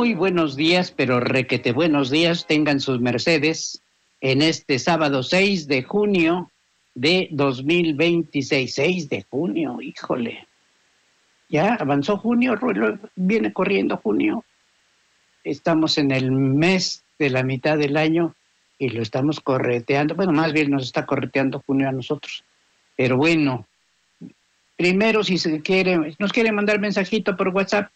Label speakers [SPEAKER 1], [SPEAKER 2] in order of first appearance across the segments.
[SPEAKER 1] Muy buenos días, pero requete buenos días tengan sus mercedes en este sábado 6 de junio de 2026. 6 de junio, híjole. Ya avanzó junio, viene corriendo junio. Estamos en el mes de la mitad del año y lo estamos correteando. Bueno, más bien nos está correteando junio a nosotros. Pero bueno, primero si se quiere, nos quiere mandar mensajito por WhatsApp,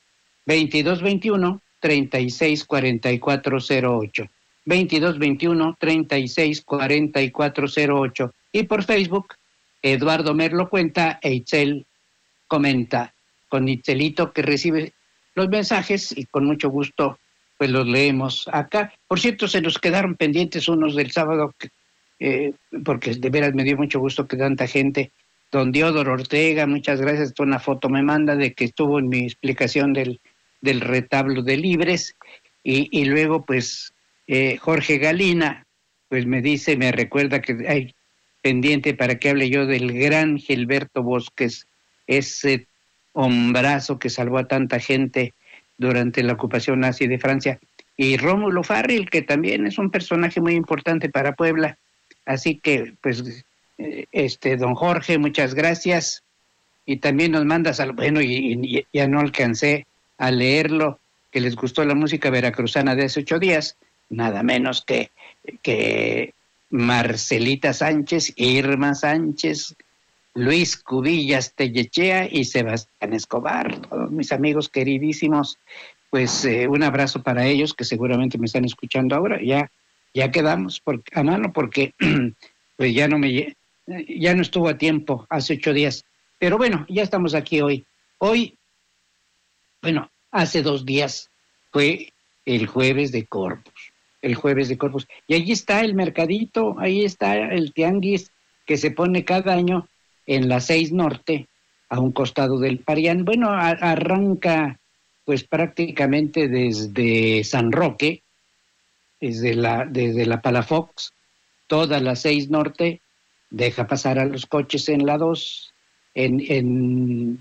[SPEAKER 1] 2221-364408. 2221-364408. Y por Facebook, Eduardo Merlo cuenta e Itzel comenta. Con Itzelito que recibe los mensajes y con mucho gusto pues los leemos acá. Por cierto, se nos quedaron pendientes unos del sábado, porque de veras me dio mucho gusto que tanta gente. Don Diodoro Ortega, muchas gracias. Una foto me manda de que estuvo en mi explicación del retablo de Libres. Y luego, pues, Jorge Galina, pues me dice, me recuerda que hay pendiente para que hable yo del gran Gilberto Bosques, ese hombrazo que salvó a tanta gente durante la ocupación nazi de Francia. Y Rómulo Farril, que también es un personaje muy importante para Puebla. Así que, pues, don Jorge, muchas gracias. Y también nos mandas bueno, y ya no alcancé a leerlo, que les gustó la música veracruzana de hace 8 días, nada menos que Marcelita Sánchez, Irma Sánchez, Luis Cubillas Tellechea y Sebastián Escobar, todos mis amigos queridísimos. Pues un abrazo para ellos que seguramente me están escuchando ahora. Ya quedamos a mano porque pues ya no estuvo a tiempo hace 8 días. Pero bueno, ya estamos aquí hoy. Hoy, bueno, hace 2 días fue el jueves de Corpus. El jueves de Corpus. Y allí está el mercadito, ahí está el tianguis que se pone cada año en la 6 Norte, a un costado del Parián. Bueno, arranca pues prácticamente desde San Roque, desde la Palafox, toda la 6 Norte, deja pasar a los coches en la 2, en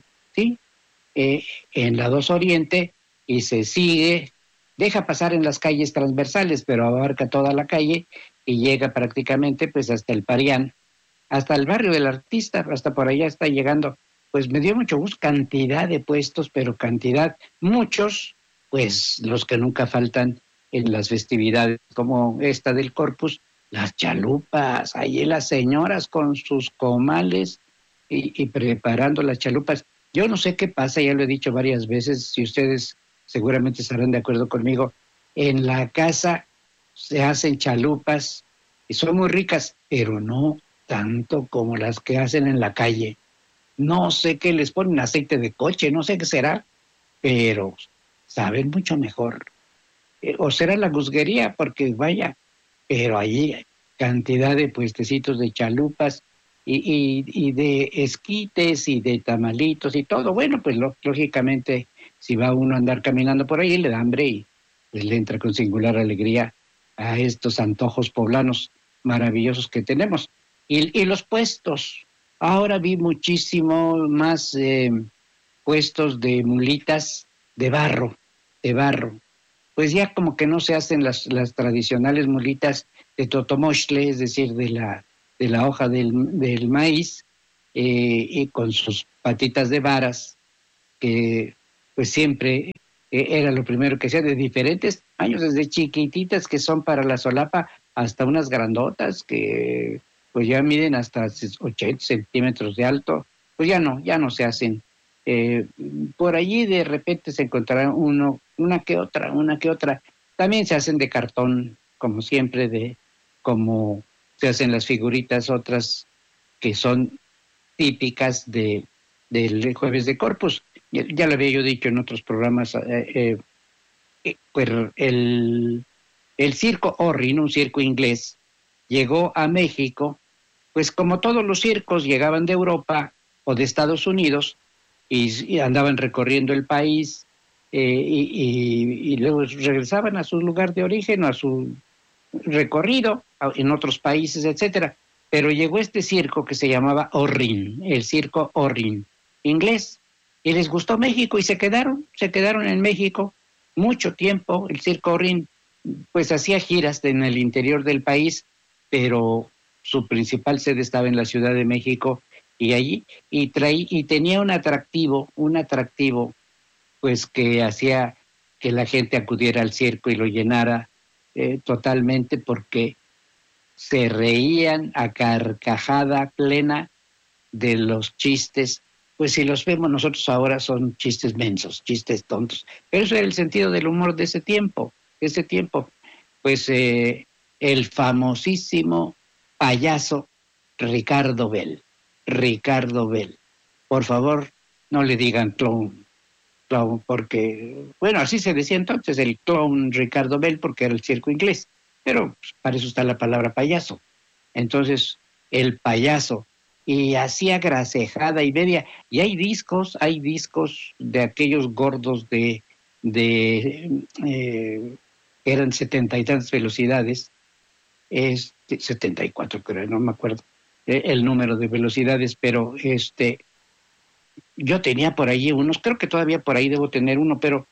[SPEAKER 1] la 2 Oriente, y se sigue, deja pasar en las calles transversales, pero abarca toda la calle y llega prácticamente pues hasta el Parián, hasta el barrio del Artista, hasta por allá está llegando. Pues me dio mucho gusto, cantidad de puestos, pero cantidad, muchos, pues los que nunca faltan en las festividades como esta del Corpus, las chalupas, ahí las señoras con sus comales y preparando las chalupas. Yo no sé qué pasa, ya lo he dicho varias veces, si ustedes seguramente estarán de acuerdo conmigo, en la casa se hacen chalupas y son muy ricas, pero no tanto como las que hacen en la calle. No sé qué les ponen, aceite de coche, no sé qué será, pero saben mucho mejor. O será la guzguería, porque vaya, pero ahí cantidad de puestecitos de chalupas y de esquites y de tamalitos y todo. Bueno, pues lógicamente, si va uno a andar caminando por ahí, le da hambre y pues le entra con singular alegría a estos antojos poblanos maravillosos que tenemos. Y los puestos, ahora vi muchísimo más puestos de mulitas de barro. Pues ya como que no se hacen las tradicionales mulitas de totomochle, es decir, de la hoja del maíz, y con sus patitas de varas, que pues siempre era lo primero que hacía, de diferentes años, desde chiquititas que son para la solapa, hasta unas grandotas que pues ya miden hasta 80 centímetros de alto, pues ya no se hacen. Por allí de repente se encontrará una que otra. También se hacen de cartón, como siempre, como se hacen las figuritas otras que son típicas del Jueves de Corpus. Ya lo había yo dicho en otros programas, pues el circo Orrin, un circo inglés, llegó a México, pues como todos los circos llegaban de Europa o de Estados Unidos y andaban recorriendo el país, y luego regresaban a su lugar de origen o a su recorrido en otros países, etcétera. Pero llegó este circo que se llamaba Orrin, el circo Orrin, inglés, y les gustó México y se quedaron en México. mucho tiempo el Circo Orrin pues hacía giras en el interior del país, pero su principal sede estaba en la Ciudad de México y allí y tenía un atractivo pues que hacía que la gente acudiera al circo y lo llenara totalmente, porque se reían a carcajada plena de los chistes. Pues si los vemos nosotros ahora son chistes mensos, chistes tontos, pero eso era el sentido del humor de ese tiempo. Pues el famosísimo payaso Ricardo Bell. Por favor, no le digan clown, porque, bueno, así se decía entonces, el clown Ricardo Bell, porque era el circo inglés, pero pues, para eso está la palabra payaso. Entonces, el payaso, y hacía grasejada y media, y hay discos de aquellos gordos eran 70 y tantas velocidades, 74 creo, no me acuerdo el número de velocidades, pero yo tenía por ahí unos, creo que todavía por ahí debo tener uno, pero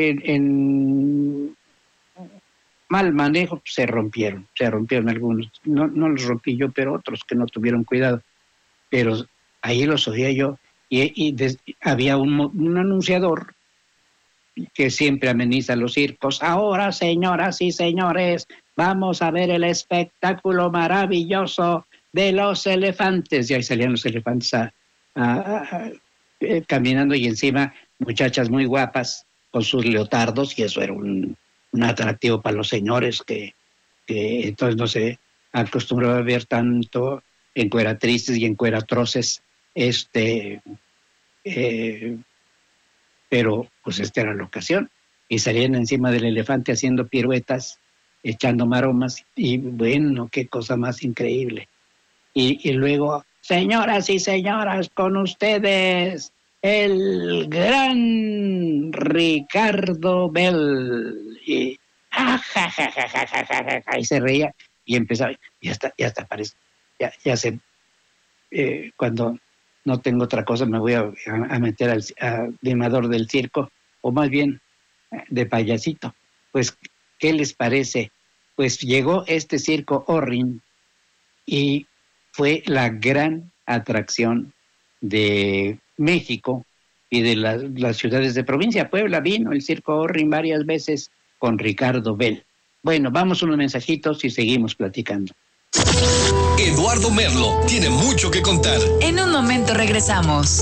[SPEAKER 1] en mal manejo se rompieron algunos, no los rompí yo, pero otros que no tuvieron cuidado, pero ahí los oía yo, y había un anunciador que siempre ameniza los circos. Ahora, señoras y señores, vamos a ver el espectáculo maravilloso de los elefantes. Y ahí salían los elefantes caminando, y encima muchachas muy guapas con sus leotardos, y eso era un atractivo para los señores que entonces no se acostumbraba a ver tanto encueratrices y encueratroces, pero pues esta era la ocasión, y salían encima del elefante haciendo piruetas, echando maromas, y bueno, qué cosa más increíble. Y luego, señoras y señoras, con ustedes, el gran Ricardo Bell. Y y se reía, y empezaba, ya está, parece, ya sé, cuando no tengo otra cosa, me voy a meter al animador del circo, o más bien de payasito. Pues, ¿qué les parece? Pues llegó este Circo Orrin y fue la gran atracción de México y de las ciudades de provincia. Puebla vino el Circo Orrin varias veces con Ricardo Bell. Bueno, vamos unos mensajitos y seguimos platicando.
[SPEAKER 2] Eduardo Merlo tiene mucho que contar.
[SPEAKER 3] En un momento regresamos.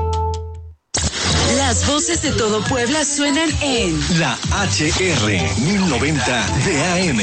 [SPEAKER 3] Las voces de todo Puebla suenan en
[SPEAKER 2] la HR 1090 de AM.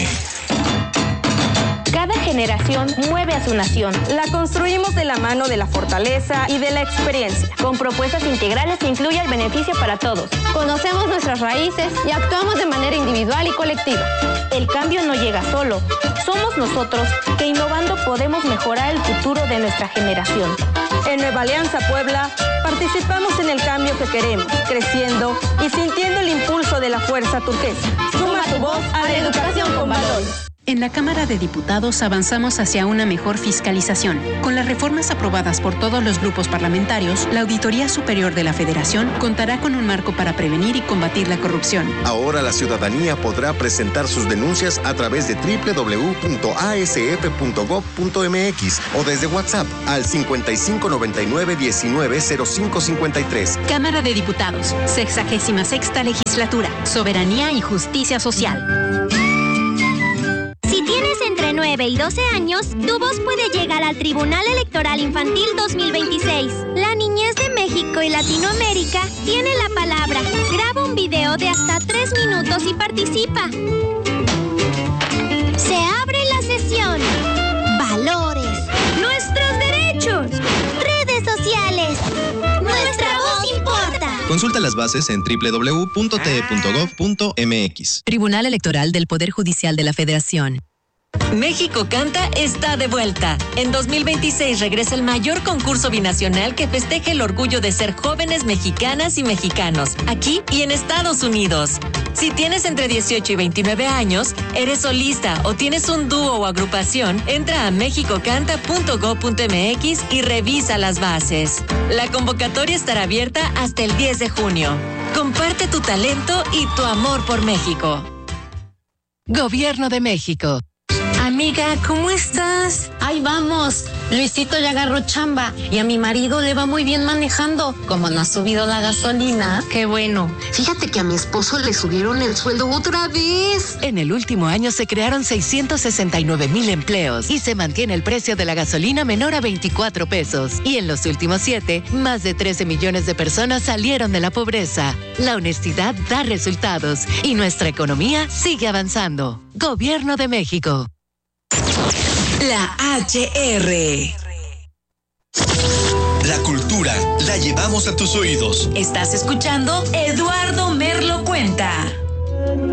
[SPEAKER 4] Cada generación mueve a su nación. La construimos de la mano de la fortaleza y de la experiencia, con propuestas integrales que incluyen el beneficio para todos. Conocemos nuestras raíces y actuamos de manera individual y colectiva. El cambio no llega solo. Somos nosotros que innovando podemos mejorar el futuro de nuestra generación. En Nueva Alianza Puebla participamos en el cambio que queremos, creciendo y sintiendo el impulso de la fuerza turquesa. Suma tu voz a la educación con valores.
[SPEAKER 5] En la Cámara de Diputados avanzamos hacia una mejor fiscalización. Con las reformas aprobadas por todos los grupos parlamentarios, la Auditoría Superior de la Federación contará con un marco para prevenir y combatir la corrupción.
[SPEAKER 6] Ahora la ciudadanía podrá presentar sus denuncias a través de www.asf.gov.mx o desde WhatsApp al 5599-190553.
[SPEAKER 5] Cámara de Diputados, 66ª Legislatura, Soberanía y Justicia Social.
[SPEAKER 7] Si tienes entre 9 y 12 años, tu voz puede llegar al Tribunal Electoral Infantil 2026. La niñez de México y Latinoamérica tiene la palabra. Graba un video de hasta 3 minutos y participa. Se abre la sesión. Valores. Nuestros derechos. Redes sociales. Nuestra voz importa.
[SPEAKER 8] Consulta las bases en www.te.gov.mx.
[SPEAKER 3] Tribunal Electoral del Poder Judicial de la Federación. México Canta está de vuelta. En 2026 regresa el mayor concurso binacional que festeja el orgullo de ser jóvenes mexicanas y mexicanos, aquí y en Estados Unidos. Si tienes entre 18 y 29 años, eres solista o tienes un dúo o agrupación, entra a mexicocanta.gov.mx y revisa las bases. La convocatoria estará abierta hasta el 10 de junio. Comparte tu talento y tu amor por México. Gobierno de México.
[SPEAKER 8] Amiga, ¿cómo estás?
[SPEAKER 9] Ahí vamos. Luisito ya agarró chamba y a mi marido le va muy bien manejando. Como no ha subido la gasolina.
[SPEAKER 8] Qué bueno.
[SPEAKER 9] Fíjate que a mi esposo le subieron el sueldo otra vez.
[SPEAKER 3] En el último año se crearon 669,000 empleos y se mantiene el precio de la gasolina menor a 24 pesos. Y en los últimos 7, más de 13 millones de personas salieron de la pobreza. La honestidad da resultados y nuestra economía sigue avanzando. Gobierno de México.
[SPEAKER 10] La HR.
[SPEAKER 2] La cultura la llevamos a tus oídos.
[SPEAKER 10] Estás escuchando Eduardo Merlo Cuenta.